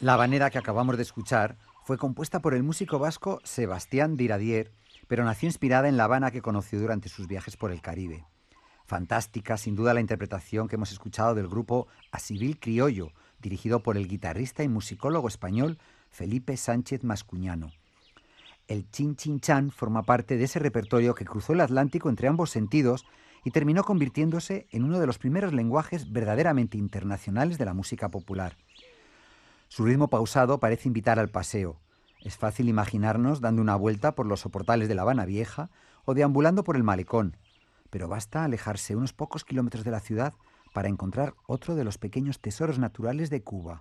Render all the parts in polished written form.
La habanera que acabamos de escuchar fue compuesta por el músico vasco Sebastián Diradier, pero nació inspirada en la Habana que conoció durante sus viajes por el Caribe. Fantástica, sin duda, la interpretación que hemos escuchado del grupo Asivil Criollo, dirigido por el guitarrista y musicólogo español Felipe Sánchez Mascuñano. El Chin Chin Chan forma parte de ese repertorio que cruzó el Atlántico entre ambos sentidos y terminó convirtiéndose en uno de los primeros lenguajes verdaderamente internacionales de la música popular. Su ritmo pausado parece invitar al paseo. Es fácil imaginarnos dando una vuelta por los soportales de La Habana Vieja o deambulando por el malecón, pero basta alejarse unos pocos kilómetros de la ciudad para encontrar otro de los pequeños tesoros naturales de Cuba.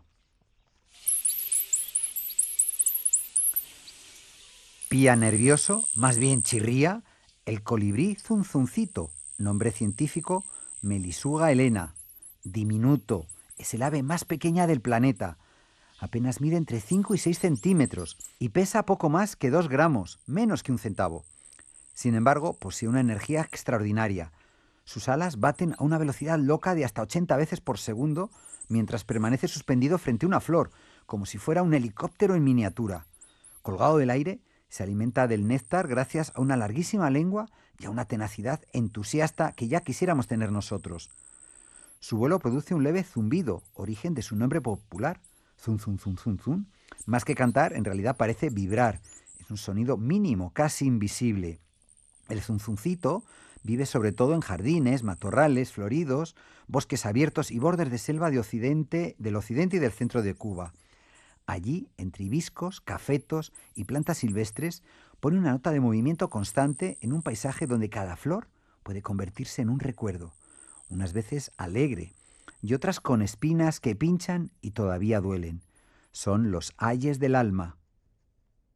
Pía nervioso, más bien chirría, el colibrí zunzuncito, nombre científico Melisuga helena. Diminuto, es el ave más pequeña del planeta. Apenas mide entre 5 y 6 centímetros y pesa poco más que 2 gramos, menos que un centavo. Sin embargo, posee una energía extraordinaria. Sus alas baten a una velocidad loca de hasta 80 veces por segundo mientras permanece suspendido frente a una flor, como si fuera un helicóptero en miniatura. Colgado del aire, se alimenta del néctar gracias a una larguísima lengua y a una tenacidad entusiasta que ya quisiéramos tener nosotros. Su vuelo produce un leve zumbido, origen de su nombre popular, zun zun zun zun zun. Más que cantar, en realidad parece vibrar. Es un sonido mínimo, casi invisible. El zunzuncito vive sobre todo en jardines, matorrales floridos, bosques abiertos y bordes de selva del occidente y del centro de Cuba. Allí, entre hibiscos, cafetos y plantas silvestres, pone una nota de movimiento constante en un paisaje donde cada flor puede convertirse en un recuerdo, unas veces alegre y otras con espinas que pinchan y todavía duelen. Son los ayes del alma.